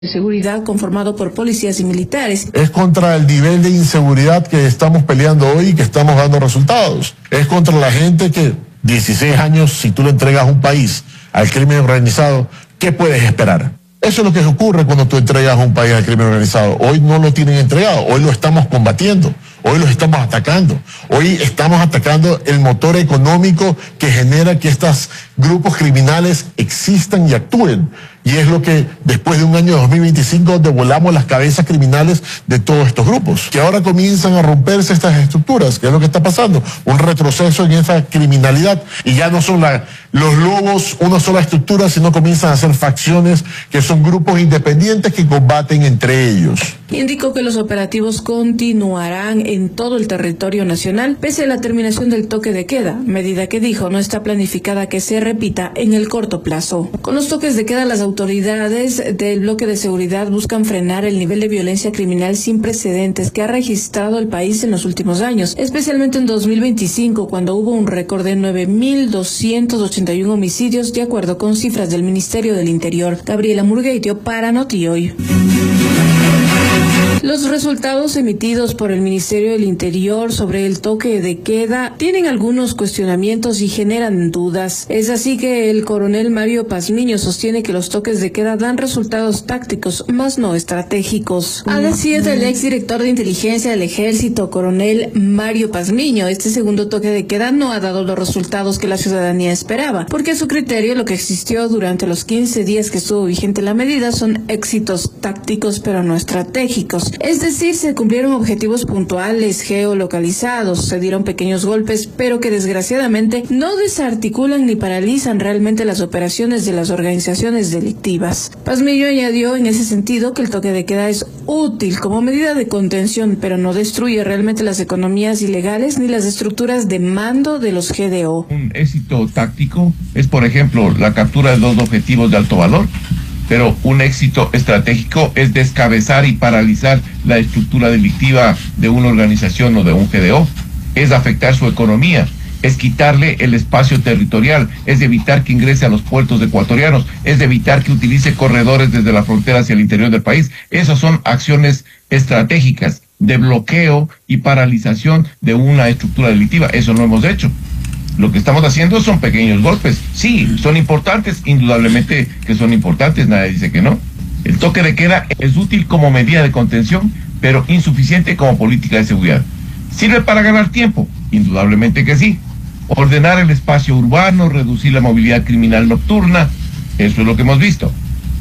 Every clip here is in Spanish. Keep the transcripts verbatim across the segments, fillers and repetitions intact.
de seguridad conformado por policías y militares. Es contra el nivel de inseguridad que estamos peleando hoy y que estamos dando resultados. Es contra la gente que dieciséis años, si tú le entregas un país al crimen organizado, ¿qué puedes esperar? Eso es lo que ocurre cuando tú entregas un país al crimen organizado. Hoy no lo tienen entregado, hoy lo estamos combatiendo, hoy lo estamos atacando, hoy estamos atacando el motor económico que genera que estos grupos criminales existan y actúen. Y es lo que después de un año dos mil veinticinco devolamos las cabezas criminales de todos estos grupos, que ahora comienzan a romperse estas estructuras, que es lo que está pasando, un retroceso en esa criminalidad, y ya no son la, los lobos una sola estructura, sino comienzan a ser facciones que son grupos independientes que combaten entre ellos. Indicó que los operativos continuarán en todo el territorio nacional pese a la terminación del toque de queda, medida que dijo no está planificada que se repita en el corto plazo. Con los toques de queda, las autoridades del bloque de seguridad buscan frenar el nivel de violencia criminal sin precedentes que ha registrado el país en los últimos años, especialmente en dos mil veinticinco, cuando hubo un récord de nueve mil doscientos ochenta y uno homicidios, de acuerdo con cifras del Ministerio del Interior. Gabriela Murgueitio para Noti Hoy. Los resultados emitidos por el Ministerio del Interior sobre el toque de queda tienen algunos cuestionamientos y generan dudas. Es así que el coronel Mario Pazmiño sostiene que los toques de queda dan resultados tácticos, más no estratégicos. A decir del exdirector de inteligencia del Ejército, coronel Mario Pazmiño, este segundo toque de queda no ha dado los resultados que la ciudadanía esperaba, porque a su criterio lo que existió durante los quince días que estuvo vigente la medida son éxitos tácticos pero no estratégicos. Es decir, se cumplieron objetivos puntuales, geolocalizados, se dieron pequeños golpes, pero que desgraciadamente no desarticulan ni paralizan realmente las operaciones de las organizaciones delictivas. Pazmiño añadió en ese sentido que el toque de queda es útil como medida de contención, pero no destruye realmente las economías ilegales ni las estructuras de mando de los G D O. Un éxito táctico es, por ejemplo, la captura de dos objetivos de alto valor. Pero un éxito estratégico es descabezar y paralizar la estructura delictiva de una organización o de un G D O. Es afectar su economía, es quitarle el espacio territorial, es evitar que ingrese a los puertos ecuatorianos, es evitar que utilice corredores desde la frontera hacia el interior del país. Esas son acciones estratégicas de bloqueo y paralización de una estructura delictiva. Eso no hemos hecho. Lo que estamos haciendo son pequeños golpes. Sí, son importantes, indudablemente que son importantes, nadie dice que no. El toque de queda es útil como medida de contención, pero insuficiente como política de seguridad. ¿Sirve para ganar tiempo? Indudablemente que sí. Ordenar el espacio urbano, reducir la movilidad criminal nocturna, eso es lo que hemos visto.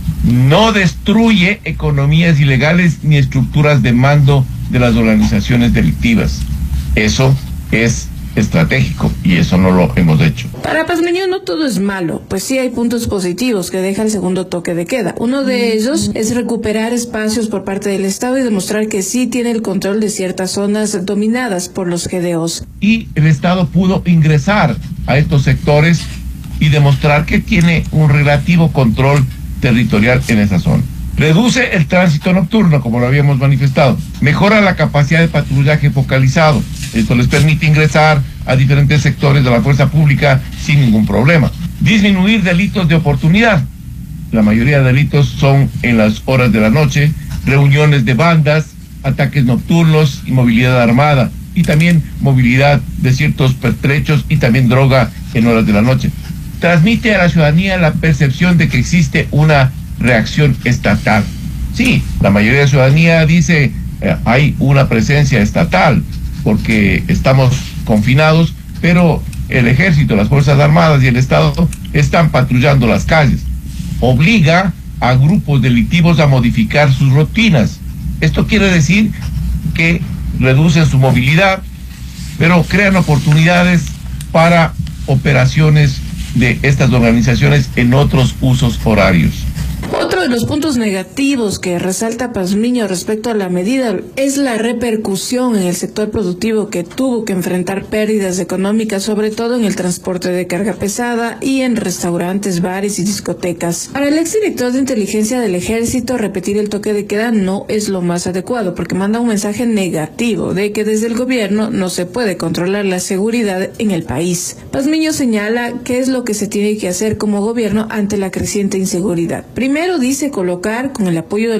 No destruye economías ilegales ni estructuras de mando de las organizaciones delictivas. Eso es estratégico y eso no lo hemos hecho. Para Pazmiño no todo es malo, pues sí hay puntos positivos que deja el segundo toque de queda. Uno de ellos es recuperar espacios por parte del Estado y demostrar que sí tiene el control de ciertas zonas dominadas por los G D Os. Y el Estado pudo ingresar a estos sectores y demostrar que tiene un relativo control territorial en esa zona. Reduce el tránsito nocturno, como lo habíamos manifestado. Mejora la capacidad de patrullaje focalizado. Esto les permite ingresar a diferentes sectores de la fuerza pública sin ningún problema. Disminuir delitos de oportunidad. La mayoría de delitos son en las horas de la noche, reuniones de bandas, ataques nocturnos y movilidad armada. Y también movilidad de ciertos pertrechos y también droga en horas de la noche. Transmite a la ciudadanía la percepción de que existe una reacción estatal. Sí, la mayoría de la ciudadanía dice eh, hay una presencia estatal porque estamos confinados, pero el ejército, las Fuerzas Armadas y el Estado están patrullando las calles. Obliga a grupos delictivos a modificar sus rutinas. Esto quiere decir que reducen su movilidad, pero crean oportunidades para operaciones de estas organizaciones en otros usos horarios. Otro de los puntos negativos que resalta Pazmiño respecto a la medida es la repercusión en el sector productivo que tuvo que enfrentar pérdidas económicas, sobre todo en el transporte de carga pesada y en restaurantes, bares y discotecas. Para el exdirector de inteligencia del Ejército, repetir el toque de queda no es lo más adecuado porque manda un mensaje negativo de que desde el gobierno no se puede controlar la seguridad en el país. Pazmiño señala qué es lo que se tiene que hacer como gobierno ante la creciente inseguridad. Primero, dice colocar, con el apoyo de